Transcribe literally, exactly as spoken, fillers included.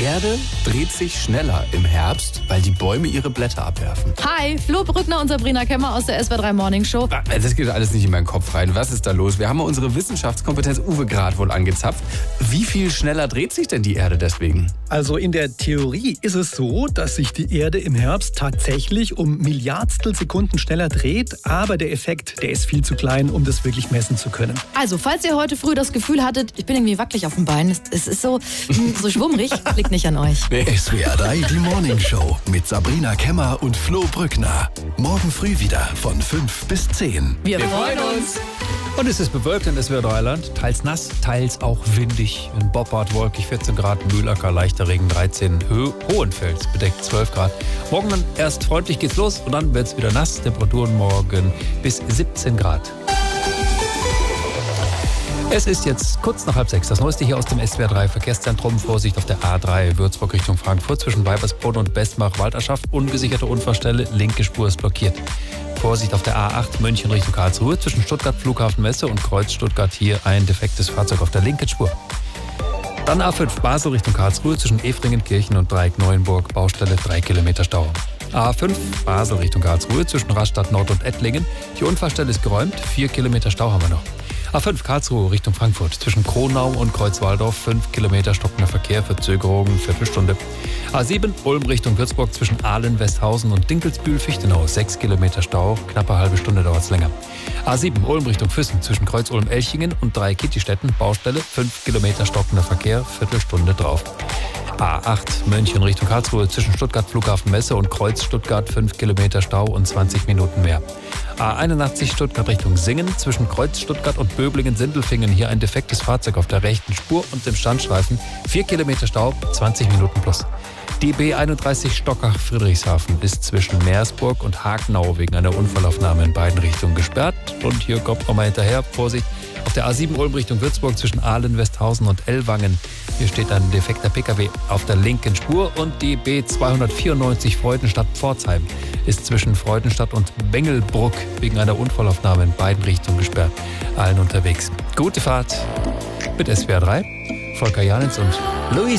Erde dreht sich schneller im Herbst, weil die Bäume ihre Blätter abwerfen. Hi, Flo Brückner und Sabrina Kemmer aus der S W R drei Morning Show. Das geht alles nicht in meinen Kopf rein. Was ist da los? Wir haben mal unsere Wissenschaftskompetenz Uwe Grad wohl angezapft. Wie viel schneller dreht sich denn die Erde deswegen? Also in der Theorie ist es so, dass sich die Erde im Herbst tatsächlich um Milliardstel Sekunden schneller dreht, aber der Effekt, der ist viel zu klein, um das wirklich messen zu können. Also, falls ihr heute früh das Gefühl hattet, ich bin irgendwie wackelig auf dem Bein, es, es ist so, so schwummrig, liegt nicht an euch. S W R drei, die Morning Show mit Sabrina Kemmer und Flo Brückner. Morgen früh wieder von fünf bis zehn. Wir, Wir freuen uns. Und es ist bewölkt in S W R drei-Land, teils nass, teils auch windig. In Boppard wolkig vierzehn Grad, Mühlacker leichter Regen dreizehn, Ho- Hohenfels bedeckt zwölf Grad. Morgen dann erst freundlich geht's los und dann wird's wieder nass. Temperaturen morgen bis siebzehn Grad. Es ist jetzt kurz nach halb sechs. Das Neueste hier aus dem S W R drei Verkehrszentrum. Vorsicht auf der A drei Würzburg Richtung Frankfurt zwischen Weibersbrunn und Bestmach-Walterschaft. Ungesicherte Unfallstelle, linke Spur ist blockiert. Vorsicht auf der A acht München Richtung Karlsruhe zwischen Stuttgart Flughafen Messe und Kreuz Stuttgart. Hier ein defektes Fahrzeug auf der linken Spur. Dann A fünf Basel Richtung Karlsruhe zwischen Efringen-Kirchen und Dreieck Neuenburg. Baustelle drei Kilometer Stau. A fünf Basel Richtung Karlsruhe zwischen Rastatt Nord und Ettlingen. Die Unfallstelle ist geräumt. vier Kilometer Stau haben wir noch. A fünf Karlsruhe Richtung Frankfurt zwischen Kronau und Kreuzwaldorf. fünf Kilometer stockender Verkehr, Verzögerung, Viertelstunde. A sieben Ulm Richtung Würzburg zwischen Aalen, Westhausen und Dinkelsbühl-Fichtenau. sechs Kilometer Stau, knappe halbe Stunde dauert es länger. A sieben Ulm Richtung Füssen zwischen Kreuz-Ulm-Elchingen und drei Kittistädten. Baustelle, fünf Kilometer stockender Verkehr, Viertelstunde drauf. A acht München Richtung Karlsruhe zwischen Stuttgart Flughafen Messe und Kreuz Stuttgart. fünf Kilometer Stau und zwanzig Minuten mehr. A einundachtzig Stuttgart Richtung Singen zwischen Kreuz Stuttgart und Böblingen-Sindelfingen. Hier ein defektes Fahrzeug auf der rechten Spur und im Standstreifen. vier Kilometer Stau, zwanzig Minuten plus. Die B einunddreißig Stockach-Friedrichshafen ist zwischen Meersburg und Hagenau wegen einer Unfallaufnahme in beiden Richtungen gesperrt. Und hier kommt nochmal hinterher, Vorsicht, auf der A sieben Ulm Richtung Würzburg zwischen Aalen, Westhausen und Ellwangen. Hier steht ein defekter Pkw auf der linken Spur. Und die B zweihundertvierundneunzig Freudenstadt-Pforzheim ist zwischen Freudenstadt und Bengelbruck wegen einer Unfallaufnahme in beiden Richtungen gesperrt. Allen unterwegs. Gute Fahrt mit S W R drei, Volker Janitz und Luis.